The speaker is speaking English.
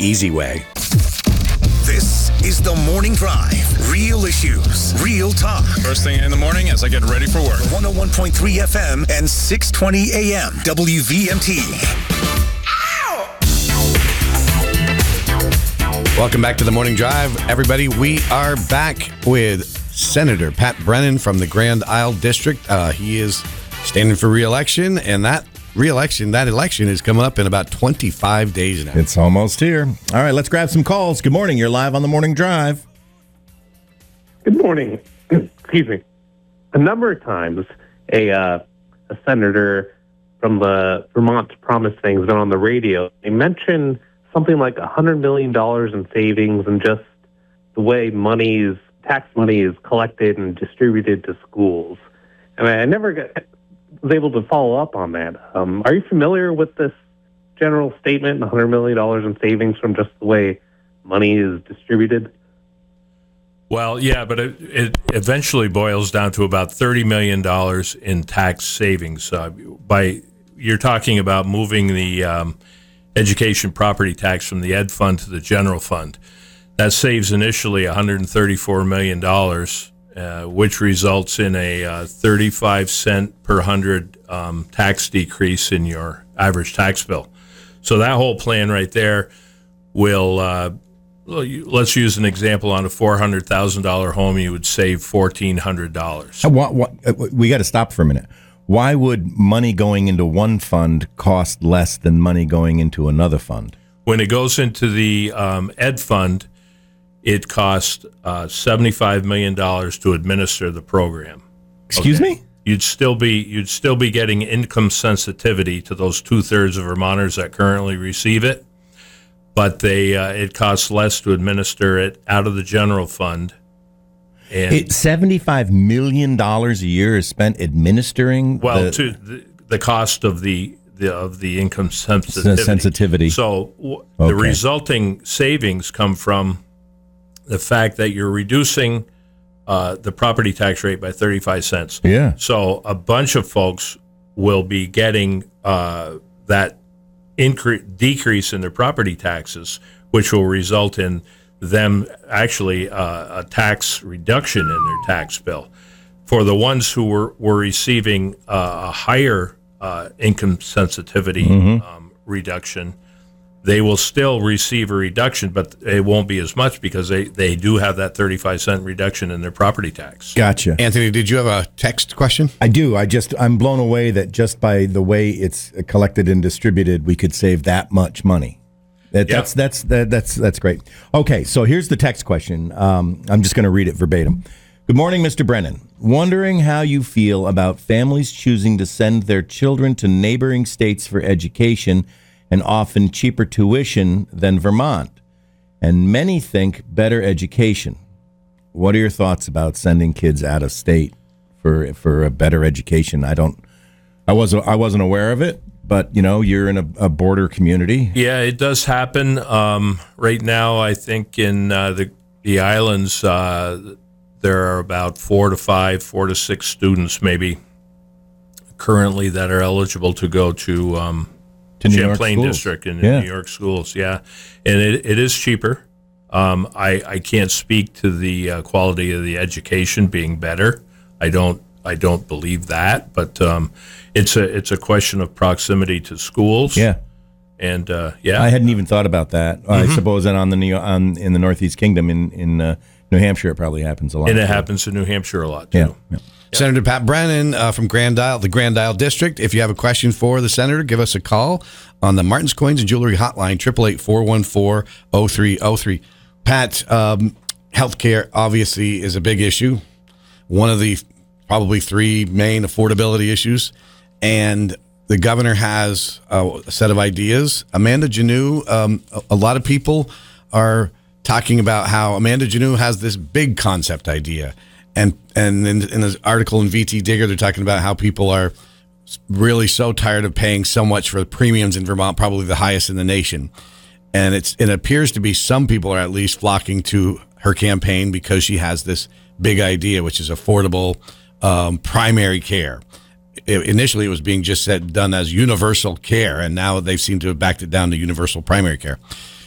easy way. This is The Morning Drive. Real issues, real talk. First thing in the morning as I get ready for work. 101.3 FM and 620 AM WVMT. Welcome back to The Morning Drive, everybody. We are back with Senator Pat Brennan from the Grand Isle District. He is standing for re-election, and that election is coming up in about 25 days now. It's almost here. All right, let's grab some calls. Good morning. You're live on The Morning Drive. Good morning. Excuse me. A number of times, a senator from the Vermont promised things been on the radio. They mentioned something like $100 million in savings and just the way tax money is collected and distributed to schools. And I never was able to follow up on that. Are you familiar with this general statement, $100 million in savings from just the way money is distributed? Well, yeah, but it eventually boils down to about $30 million in tax savings. You're talking about moving the education property tax from the ed fund to the general fund. That saves initially $134 million, which results in a 35 cent per hundred tax decrease in your average tax bill. So that whole plan right there will, let's use an example, on a $400,000 home, you would save $1,400. We got to stop for a minute. Why would money going into one fund cost less than money going into another fund? When it goes into the ed fund, it costs $75 million to administer the program. Excuse me? You'd still be getting income sensitivity to those 2/3 of Vermonters that currently receive it, but it costs less to administer it out of the general fund. And $75 million a year is spent administering. To the cost of the income sensitivity. So the resulting savings come from the fact that you're reducing the property tax rate by 35 cents. Yeah. So a bunch of folks will be getting that decrease in their property taxes, which will result in them actually a tax reduction in their tax bill. For the ones who were receiving a higher income sensitivity reduction, they will still receive a reduction, but it won't be as much because they do have that 35 cent reduction in their property tax. Gotcha. Anthony, did you have a text question? I do. I'm blown away that just by the way it's collected and distributed, we could save that much money. That's great. Okay, so here's the text question. I'm just going to read it verbatim. Good morning, Mr. Brennan. Wondering how you feel about families choosing to send their children to neighboring states for education and often cheaper tuition than Vermont. And many think better education. What are your thoughts about sending kids out of state for a better education? I wasn't aware of it. But, you're in a border community. Yeah, it does happen. Right now, I think in the islands, there are about 4 to 6 students maybe currently that are eligible to go to Champlain District in New York schools. Yeah, and it is cheaper. I can't speak to the quality of the education being better. I don't believe that, but it's a question of proximity to schools. Yeah, and I hadn't even thought about that. I suppose that in the Northeast Kingdom in New Hampshire, it probably happens a lot. And it happens in New Hampshire a lot too. Yeah. Senator Pat Brennan from the Grand Isle District. If you have a question for the senator, give us a call on the Martin's Coins and Jewelry Hotline, 888-414-0303. Pat, healthcare obviously is a big issue. One of the probably 3 main affordability issues, and the governor has a set of ideas. Amanda Janoo, a lot of people are talking about how Amanda Janoo has this big concept idea. And in this article in VT Digger, they're talking about how people are really so tired of paying so much for the premiums in Vermont, probably the highest in the nation. And it appears to be some people are at least flocking to her campaign because she has this big idea, which is affordable primary care. Initially, it was being done as universal care, and now they seem to have backed it down to universal primary care.